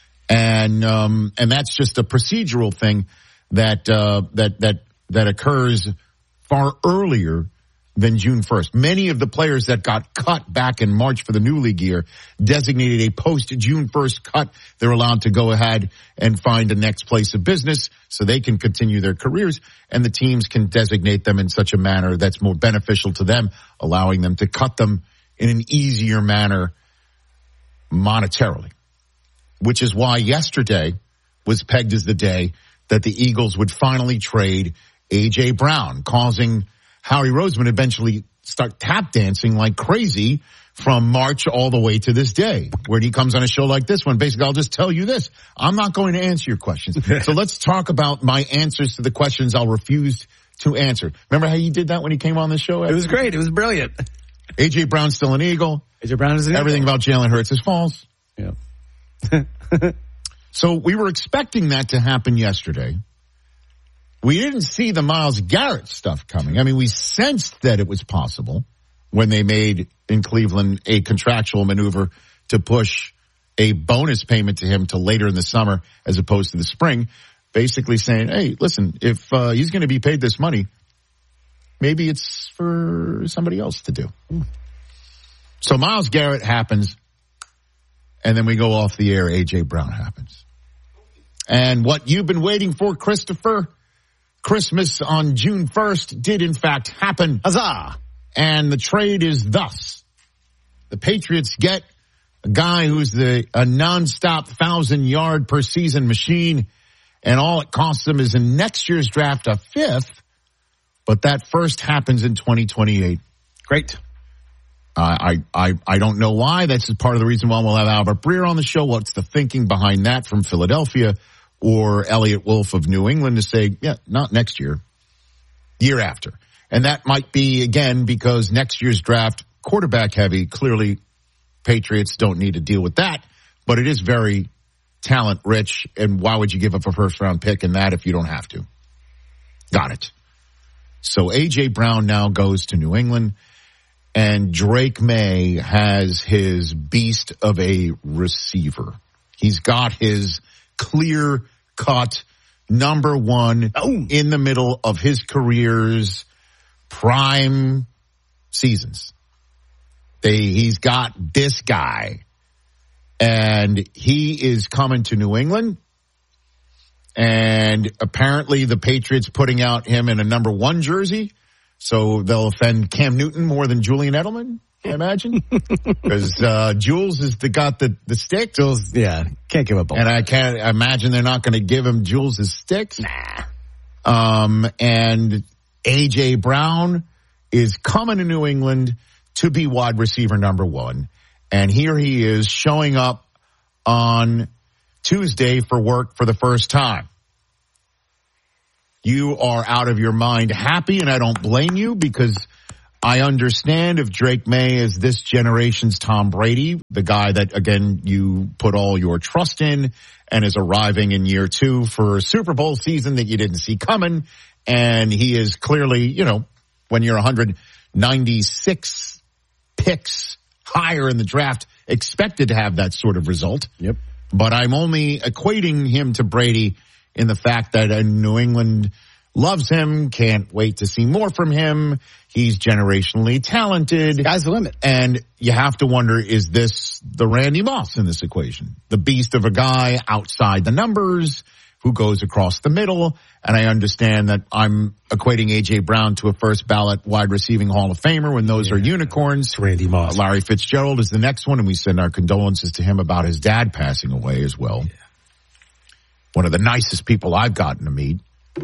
And um and that's just a procedural thing that uh that that that occurs far earlier than June first. Many of the players that got cut back in March for the new league year designated a post-June first cut. They're allowed to go ahead and find a next place of business so they can continue their careers, and the teams can designate them in such a manner that's more beneficial to them, allowing them to cut them in an easier manner monetarily, which is why yesterday was pegged as the day that the Eagles would finally trade A J Brown, causing Howie Roseman eventually start tap dancing like crazy from March all the way to this day, where he comes on a show like this one. Basically, I'll just tell you this. I'm not going to answer your questions. So let's talk about my answers to the questions I'll refuse to answer. Remember how you did that when he came on the show? It was great. It was brilliant. A J Brown's still an Eagle. A J Brown is an Everything Eagle. about Jalen Hurts is false. Yeah. So we were expecting that to happen yesterday. We didn't see the Myles Garrett stuff coming. I mean, we sensed that it was possible when they made in Cleveland a contractual maneuver to push a bonus payment to him to later in the summer as opposed to the spring, basically saying, hey, listen, if uh, he's going to be paid this money, maybe it's for somebody else to do. So Myles Garrett happens, and then we go off the air, A J Brown happens. And what you've been waiting for, Christopher, Christmas on June first did in fact happen. Huzzah! And the trade is thus. The Patriots get a guy who's the a nonstop thousand yard per season machine, and all it costs them is in next year's draft a fifth, but that first happens in twenty twenty-eight. Great. Uh, I, I, I don't know why. That's part of the reason why we'll have Albert Breer on the show. What's the thinking behind that from Philadelphia? Or Elliot Wolf of New England to say, yeah, not next year, year after. And that might be, again, because next year's draft, quarterback heavy, clearly Patriots don't need to deal with that, but it is very talent rich, and why would you give up a first round pick in that if you don't have to? Got it. So A J Brown now goes to New England, and Drake May has his beast of a receiver. He's got his clear cut number one oh. in the middle of his career's prime seasons. They, he's got this guy, and he is coming to New England, and apparently the Patriots putting out him in a number one jersey, so they'll offend Cam Newton more than Julian Edelman, I imagine, because uh, Jules is the got the the stick. Jules, yeah, can't give up. And I can't imagine they're not going to give him Jules' sticks. Nah. Um, and A J Brown is coming to New England to be wide receiver number one, And here he is showing up on Tuesday for work for the first time. You are out of your mind happy, and I don't blame you, because I understand if Drake May is this generation's Tom Brady, the guy that, again, you put all your trust in and is arriving in year two for a Super Bowl season that you didn't see coming. And he is clearly, you know, when you're one hundred ninety-six picks higher in the draft, expected to have that sort of result. Yep. But I'm only equating him to Brady in the fact that uh, New England loves him, can't wait to see more from him. He's generationally talented. Sky's the limit. And you have to wonder, is this the Randy Moss in this equation? The beast of a guy outside the numbers who goes across the middle. And I understand that I'm equating A J. Brown to a first ballot wide receiving Hall of Famer when those yeah. are unicorns. It's Randy Moss. Uh, Larry Fitzgerald is the next one, and we send our condolences to him about his dad passing away as well. Yeah. One of the nicest people I've gotten to meet,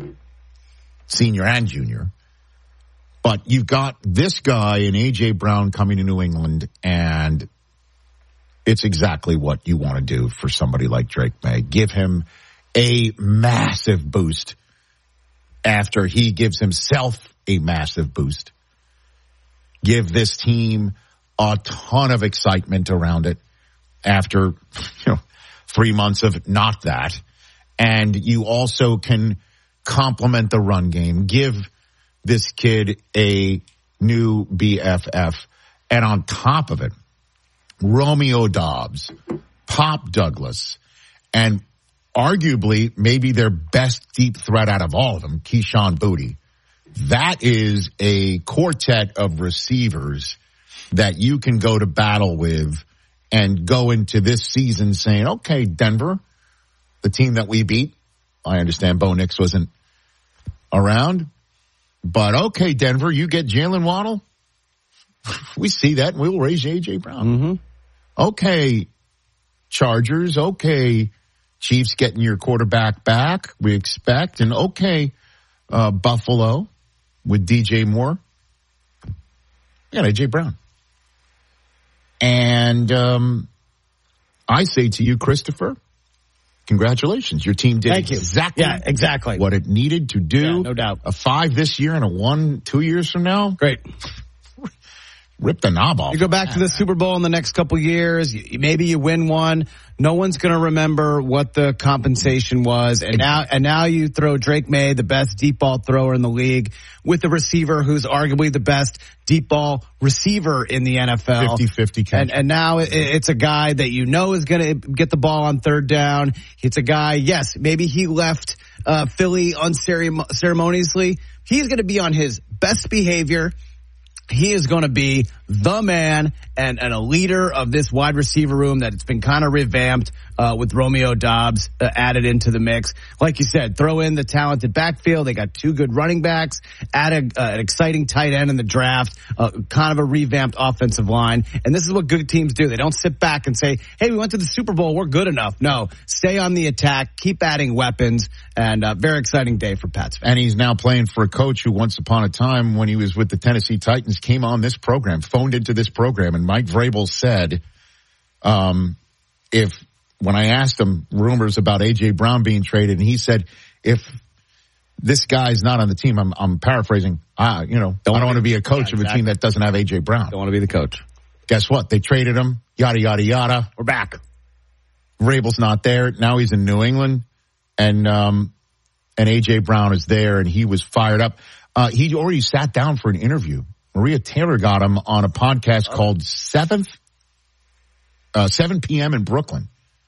senior and junior. But you've got this guy in A J. Brown coming to New England, and it's exactly what you want to do for somebody like Drake May. Give him a massive boost after he gives himself a massive boost. Give this team a ton of excitement around it after, you know, three months of not that. And you also can complement the run game. Give this kid a new B F F. And on top of it, Romeo Doubs, Pop Douglas, and arguably maybe their best deep threat out of all of them, Keyshawn Boutte. That is a quartet of receivers that you can go to battle with and go into this season saying, okay, Denver, the team that we beat. I understand Bo Nix wasn't around, but okay, Denver, you get Jalen Waddle. We see that, and we will raise A J. Brown. Mm-hmm. Okay, Chargers. Okay, Chiefs getting your quarterback back, we expect. And okay, uh, Buffalo with D J Moore. You got A J. Brown. And um, I say to you, Christopher, congratulations. Your team did Thank exactly, you. Yeah, exactly what it needed to do. Yeah, no doubt. A five this year and a one two years from now. Great. Rip the knob off. You go back to the Super Bowl in the next couple of years. Maybe you win one. No one's going to remember what the compensation was. And now, and now you throw Drake May, the best deep ball thrower in the league, with the receiver who's arguably the best deep ball receiver in the N F L. fifty-fifty catch. And, and now it, it's a guy that you know is going to get the ball on third down. It's a guy, yes, maybe he left uh, Philly unceremoniously. He's going to be on his best behavior. He is going to be the man and, and a leader of this wide receiver room that it's been kind of revamped uh, with Romeo Doubs uh, added into the mix. Like you said, throw in the talented backfield. They got two good running backs, add a, uh, an exciting tight end in the draft, uh, kind of a revamped offensive line. And this is what good teams do. They don't sit back and say, hey, we went to the Super Bowl, we're good enough. No, stay on the attack, keep adding weapons, and uh, very exciting day for Pats fans. And he's now playing for a coach who once upon a time, when he was with the Tennessee Titans, came on this program, phoned into this program, and Mike Vrabel said, um, if, when I asked him rumors about A J. Brown being traded, and he said, if this guy's not on the team, I'm, I'm paraphrasing, uh, you know, don't I don't want to be a coach yeah, exactly. of a team that doesn't have A J. Brown. Don't want to be the coach. Guess what? They traded him, yada, yada, yada. We're back. Vrabel's not there. Now he's in New England, and, um, and A J. Brown is there, and he was fired up. Uh, he already sat down for an interview. Maria Taylor got him on a podcast oh. called Seventh, uh, seven p.m. in Brooklyn.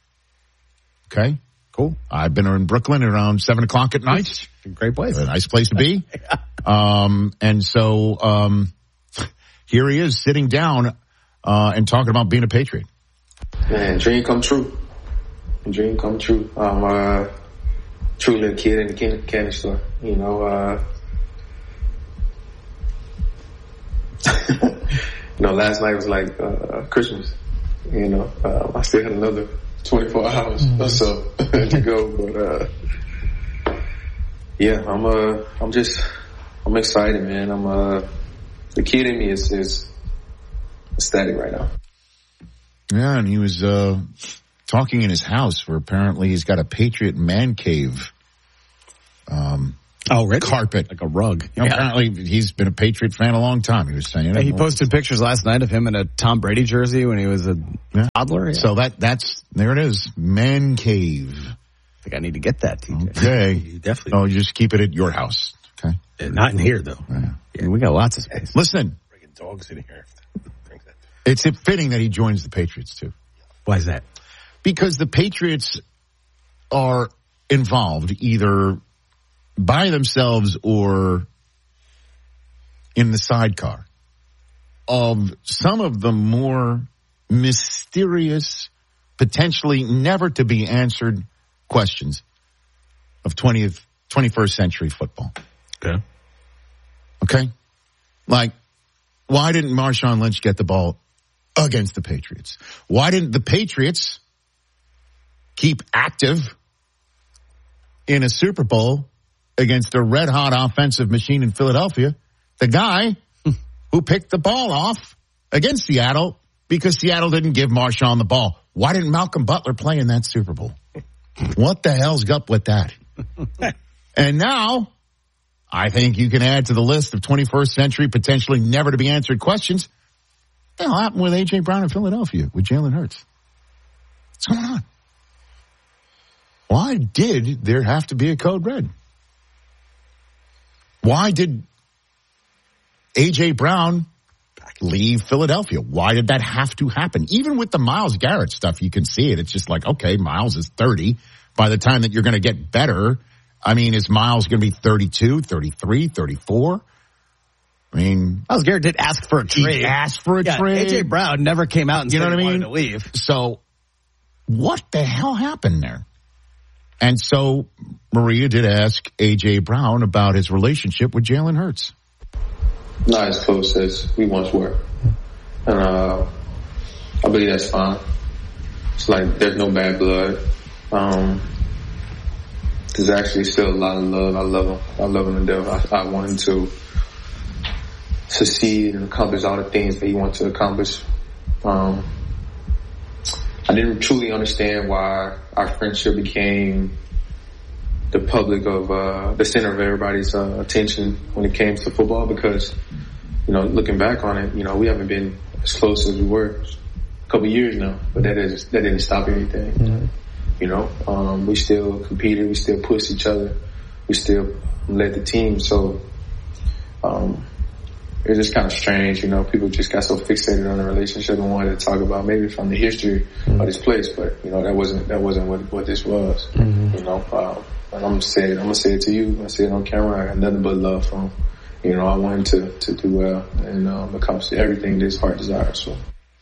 Okay. Cool. I've been in Brooklyn around seven o'clock at night. Great place. A nice place to be. um, and so, um, here he is sitting down, uh, and talking about being a Patriot. Man, dream come true. Dream come true. I'm a true little kid in the can- candy store, you know, uh, you know, last night was like uh, Christmas. You know, uh, I still had another twenty-four hours mm-hmm. or so to go, but uh, yeah, I'm uh, I'm just, I'm excited, man. I'm uh, the kid in me is is ecstatic right now. Yeah, and he was uh, talking in his house where apparently he's got a Patriot man cave. Um, oh, really? Carpet. Like a rug. You know, Yeah. Apparently he's been a Patriot fan a long time, he was saying. Yeah, he posted pictures last night of him in a Tom Brady jersey when he was a yeah. toddler. Yeah. So that that's, there it is, man cave. I think I need to get that, T J. Okay. You definitely. Oh, you just keep it at your house. Okay. Yeah, not in here, though. Yeah. Yeah, we got lots of space. Listen. Freaking dogs in here. It's fitting that he joins the Patriots, too. Why is that? Because the Patriots are involved either by themselves or in the sidecar of some of the more mysterious, potentially never to be answered questions of twentieth, twenty-first century football. Okay. Okay? Like, why didn't Marshawn Lynch get the ball against the Patriots? Why didn't the Patriots keep active in a Super Bowl against a red-hot offensive machine in Philadelphia? The guy who picked the ball off against Seattle because Seattle didn't give Marshawn the ball. Why didn't Malcolm Butler play in that Super Bowl? What the hell's up with that? And now, I think you can add to the list of twenty-first century, potentially never to be answered questions. What the hell happened with A J. Brown in Philadelphia with Jalen Hurts? What's going on? Why did there have to be a code red? Why did A J. Brown leave Philadelphia? Why did that have to happen? Even with the Myles Garrett stuff, you can see it. It's just like, okay, Myles is thirty. By the time that you're going to get better, I mean, is Myles going to be thirty-two, thirty-three, thirty-four? I mean, Myles Garrett did ask for a trade. He asked for a yeah, trade. A J. Brown never came out and you said know what he I mean? wanted to leave. So, what the hell happened there? And so, Maria did ask A J. Brown about his relationship with Jalen Hurts. Not as close as we once were. And uh, I believe that's fine. It's like there's no bad blood. Um, there's actually still a lot of love. I love him. I love him to death. I, I want him to succeed and accomplish all the things that he wants to accomplish. Um, I didn't truly understand why our friendship became the public of uh, the center of everybody's uh, attention when it came to football, because, you know, looking back on it, you know, we haven't been as close as we were a couple of years now, but that is that didn't stop anything. Mm-hmm. You know, um, we still competed, we still pushed each other, we still led the team. So um, it was just kind of strange, you know. People just got so fixated on the relationship and wanted to talk about maybe from the history mm-hmm. of this place, but you know that wasn't that wasn't what what this was. Mm-hmm. You know, um, and I'm gonna say it. I'm gonna say it to you. I'm gonna say it on camera. I got nothing but love for him. You know, I want him to to do well and um, accomplish everything that his heart desires. So,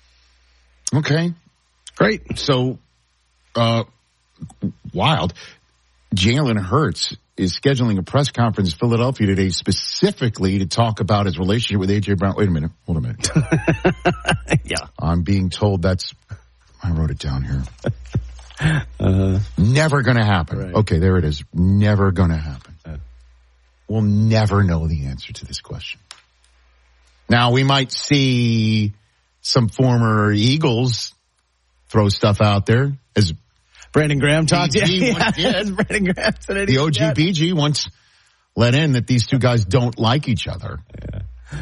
okay, great. So, uh, wild. Jalen Hurts is scheduling a press conference in Philadelphia today specifically to talk about his relationship with A J. Brown. Wait a minute. Hold a minute. Yeah. I'm being told that's, I wrote it down here. Uh, never going to happen. Right. Okay, there it is. Never going to happen. Uh, we'll never know the answer to this question. Now, we might see some former Eagles throw stuff out there as Brandon Graham talked. B G Yeah, once did. As Brandon Graham said, the O G B G once let in that these two guys don't like each other. Yeah.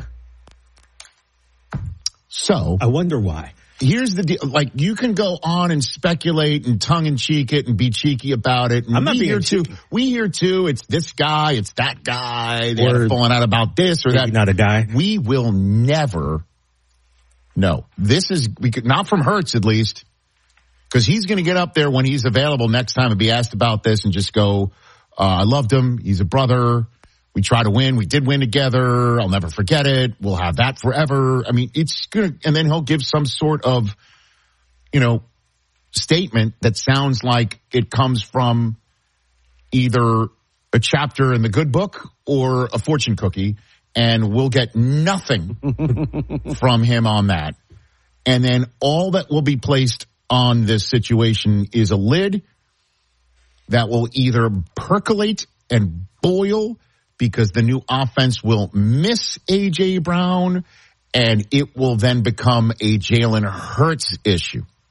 So I wonder why. Here's the deal. Like, you can go on and speculate and tongue-in-cheek it and be cheeky about it. And I'm not we being hear too. cheeky. We hear too. It's this guy. It's that guy. They're falling out about this or that. Not a guy. We will never know. This is we could not from Hurts at least, because he's going to get up there when he's available next time and be asked about this and just go, uh, "I loved him. He's a brother. We try to win. We did win together. I'll never forget it. We'll have that forever." I mean, it's good. And then he'll give some sort of, you know, statement that sounds like it comes from either a chapter in the good book or a fortune cookie. And we'll get nothing from him on that. And then all that will be placed on this situation is a lid that will either percolate and boil, because the new offense will miss A J. Brown, and it will then become a Jalen Hurts issue.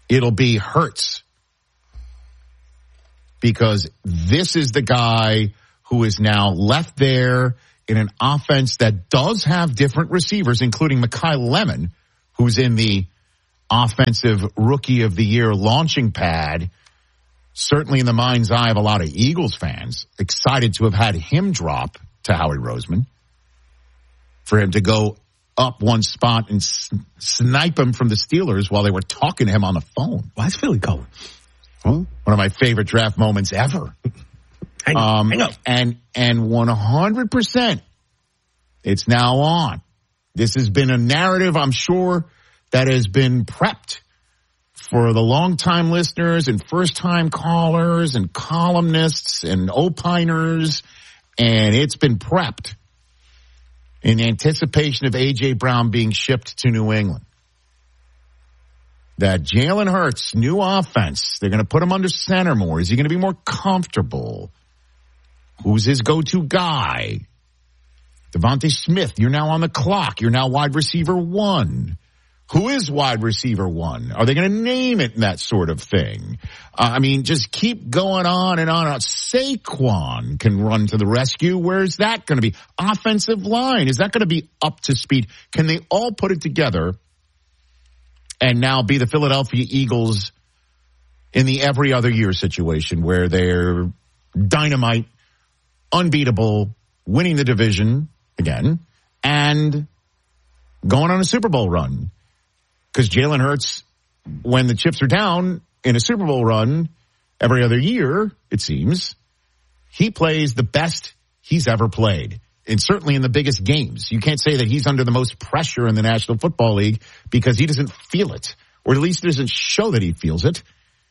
it'll be Hurts. Because this is the guy who is now left there in an offense that does have different receivers, including Mekhi Lemon, who's in the offensive rookie of the year launching pad. Certainly in the mind's eye of a lot of Eagles fans, excited to have had him drop to Howie Roseman, for him to go up one spot and s- snipe him from the Steelers while they were talking to him on the phone. Why is Philly calling? Well, one of my favorite draft moments ever. Hang on, um, hang on. And, and one hundred percent, it's now on. This has been a narrative, I'm sure, that has been prepped for the longtime listeners and first-time callers and columnists and opiners, and it's been prepped in anticipation of A J. Brown being shipped to New England. That Jalen Hurts, new offense, they're going to put him under center more. Is he going to be more comfortable? Who's his go-to guy? Devontae Smith, you're now on the clock. You're now wide receiver one. Who is wide receiver one? Are they going to name it and that sort of thing? Uh, I mean, just keep going on and on. Saquon can run to the rescue. Where's that going to be? Offensive line, is that going to be up to speed? Can they all put it together and now be the Philadelphia Eagles in the every other year situation where they're dynamite, unbeatable, winning the division again, and going on a Super Bowl run? Because Jalen Hurts, when the chips are down in a Super Bowl run every other year, it seems, he plays the best he's ever played. And certainly in the biggest games. You can't say that he's under the most pressure in the National Football League because he doesn't feel it, or at least doesn't show that he feels it.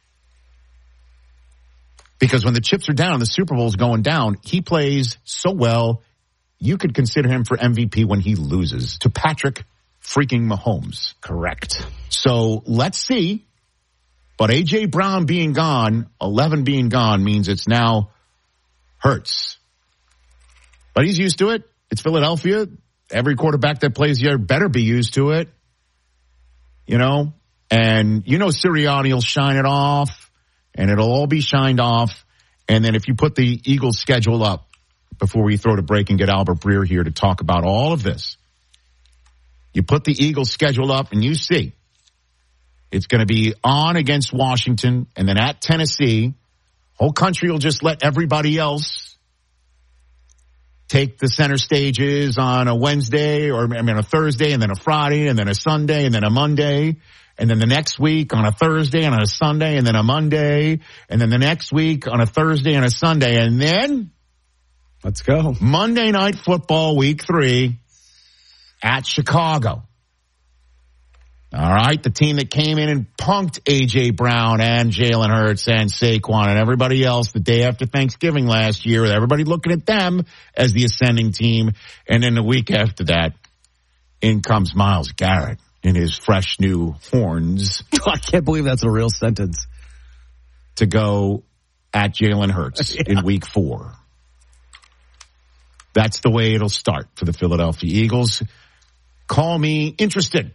Because when the chips are down, the Super Bowl's going down, he plays so well, you could consider him for M V P when he loses to Patrick freaking Mahomes. Correct. So let's see. But A J. Brown being gone, eleven being gone, means it's now Hurts. But he's used to it. It's Philadelphia. Every quarterback that plays here better be used to it. You know? And you know Sirianni will shine it off, and it'll all be shined off. And then if you put the Eagles schedule up before we throw to break and get Albert Breer here to talk about all of this, you put the Eagles schedule up and you see it's going to be on against Washington and then at Tennessee. Whole country will just let everybody else take the center stages on a Wednesday or I mean a Thursday and then a Friday and then a Sunday and then a Monday. And then the next week on a Thursday and on a Sunday and then a Monday. And then the next week on a Thursday and a Sunday. And then let's go. Monday Night Football week three at Chicago. All right, the team that came in and punked A J. Brown and Jalen Hurts and Saquon and everybody else the day after Thanksgiving last year, with everybody looking at them as the ascending team. And then the week after that, in comes Myles Garrett in his fresh new horns. I can't believe that's a real sentence. To go at Jalen Hurts yeah. in week four. That's the way it'll start for the Philadelphia Eagles. Call me interested.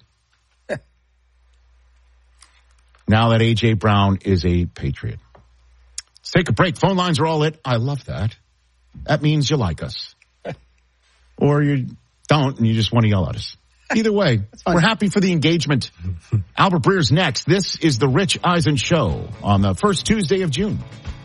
Now that A J. Brown is a Patriot. Let's take a break. Phone lines are all lit. I love that. That means you like us. Or you don't and you just want to yell at us. Either way, we're happy for the engagement. Albert Breer's next. This is the Rich Eisen Show on the first Tuesday of June.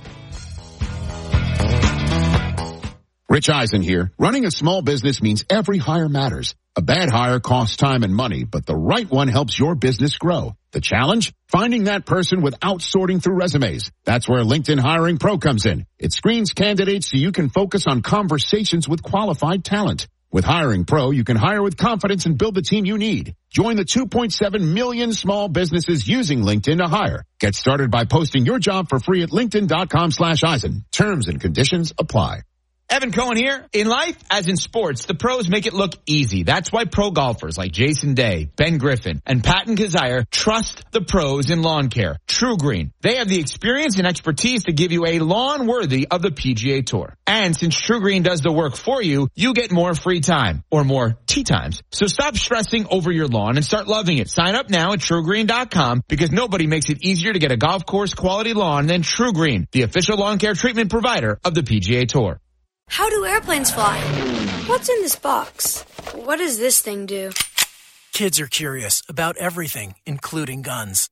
Rich Eisen here. Running a small business means every hire matters. A bad hire costs time and money, but the right one helps your business grow. The challenge? Finding that person without sorting through resumes. That's where LinkedIn Hiring Pro comes in. It screens candidates so you can focus on conversations with qualified talent. With Hiring Pro, you can hire with confidence and build the team you need. Join the two point seven million small businesses using LinkedIn to hire. Get started by posting your job for free at linkedin.com slash Eisen. Terms and conditions apply. Evan Cohen here. In life, as in sports, the pros make it look easy. That's why pro golfers like Jason Day, Ben Griffin, and Patton Kazire trust the pros in lawn care. True Green. They have the experience and expertise to give you a lawn worthy of the P G A Tour. And since True Green does the work for you, you get more free time or more tee times. So stop stressing over your lawn and start loving it. Sign up now at true green dot com because nobody makes it easier to get a golf course quality lawn than True Green, the official lawn care treatment provider of the P G A Tour. How do airplanes fly? What's in this box? What does this thing do? Kids are curious about everything, including guns.